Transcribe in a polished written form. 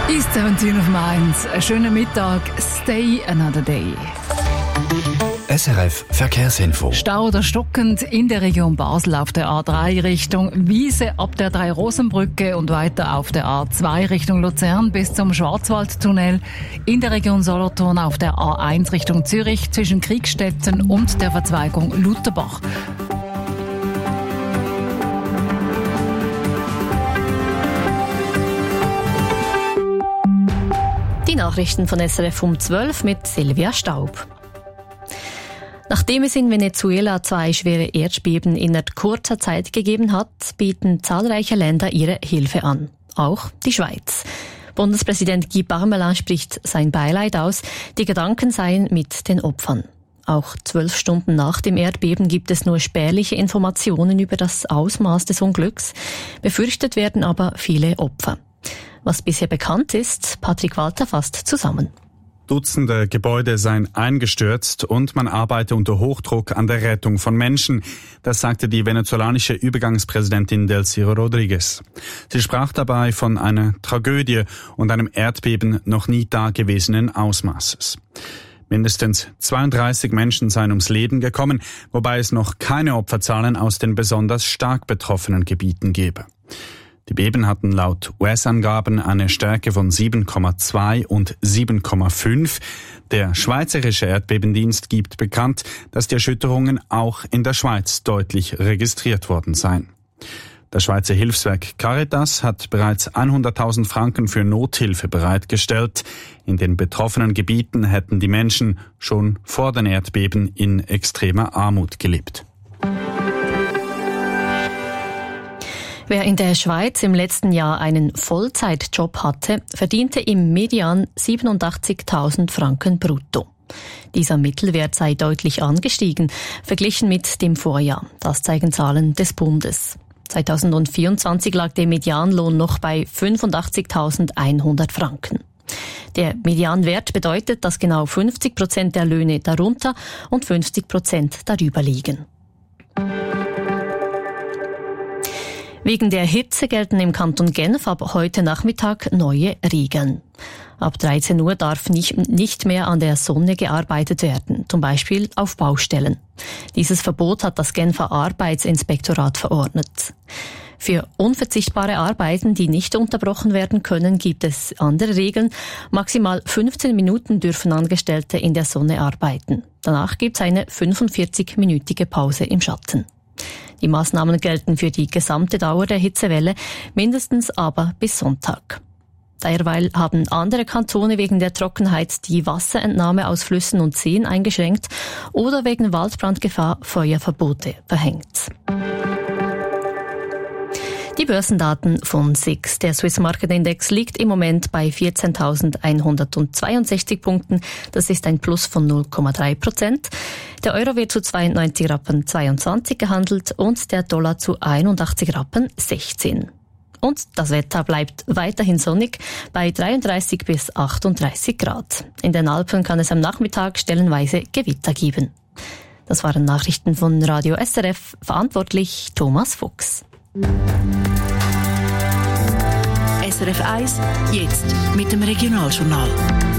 East 17 auf Mainz. Einen schönen Mittag. Stay another day. SRF Verkehrsinfo. Stau oder stockend in der Region Basel auf der A3 Richtung Wiese ab der Drei-Rosen-Brücke und weiter auf der A2 Richtung Luzern bis zum Schwarzwaldtunnel. In der Region Solothurn auf der A1 Richtung Zürich zwischen Kriegstetten und der Verzweigung Lutherbach. Die Nachrichten von SRF um 12 mit Silvia Staub. Nachdem es in Venezuela 2 schwere Erdbeben innerhalb kurzer Zeit gegeben hat, bieten zahlreiche Länder ihre Hilfe an. Auch die Schweiz. Bundespräsident Guy Parmelin spricht sein Beileid aus. Die Gedanken seien mit den Opfern. Auch 12 Stunden nach dem Erdbeben gibt es nur spärliche Informationen über das Ausmaß des Unglücks. Befürchtet werden aber viele Opfer. Was bisher bekannt ist, Patrick Walter fasst zusammen. Dutzende Gebäude seien eingestürzt und man arbeite unter Hochdruck an der Rettung von Menschen. Das sagte die venezolanische Übergangspräsidentin Delcy Rodriguez. Sie sprach dabei von einer Tragödie und einem Erdbeben noch nie dagewesenen Ausmaßes. Mindestens 32 Menschen seien ums Leben gekommen, wobei es noch keine Opferzahlen aus den besonders stark betroffenen Gebieten gebe. Die Beben hatten laut US-Angaben eine Stärke von 7,2 und 7,5. Der Schweizerische Erdbebendienst gibt bekannt, dass die Erschütterungen auch in der Schweiz deutlich registriert worden seien. Das Schweizer Hilfswerk Caritas hat bereits 100.000 Franken für Nothilfe bereitgestellt. In den betroffenen Gebieten hätten die Menschen schon vor den Erdbeben in extremer Armut gelebt. Wer in der Schweiz im letzten Jahr einen Vollzeitjob hatte, verdiente im Median 87.000 Franken brutto. Dieser Mittelwert sei deutlich angestiegen, verglichen mit dem Vorjahr. Das zeigen Zahlen des Bundes. 2024 lag der Medianlohn noch bei 85.100 Franken. Der Medianwert bedeutet, dass genau 50% der Löhne darunter und 50% darüber liegen. Wegen der Hitze gelten im Kanton Genf ab heute Nachmittag neue Regeln. Ab 13 Uhr darf nicht mehr an der Sonne gearbeitet werden, zum Beispiel auf Baustellen. Dieses Verbot hat das Genfer Arbeitsinspektorat verordnet. Für unverzichtbare Arbeiten, die nicht unterbrochen werden können, gibt es andere Regeln. Maximal 15 Minuten dürfen Angestellte in der Sonne arbeiten. Danach gibt es eine 45-minütige Pause im Schatten. Die Maßnahmen gelten für die gesamte Dauer der Hitzewelle, mindestens aber bis Sonntag. Derweil haben andere Kantone wegen der Trockenheit die Wasserentnahme aus Flüssen und Seen eingeschränkt oder wegen Waldbrandgefahr Feuerverbote verhängt. Die Börsendaten von SIX. Der Swiss Market Index liegt im Moment bei 14.162 Punkten. Das ist ein Plus von 0,3%. Der Euro wird zu 92 Rappen 22 gehandelt und der Dollar zu 81 Rappen 16. Und das Wetter bleibt weiterhin sonnig bei 33 bis 38 Grad. In den Alpen kann es am Nachmittag stellenweise Gewitter geben. Das waren Nachrichten von Radio SRF. Verantwortlich Thomas Fuchs. SRF 1, jetzt mit dem Regionaljournal.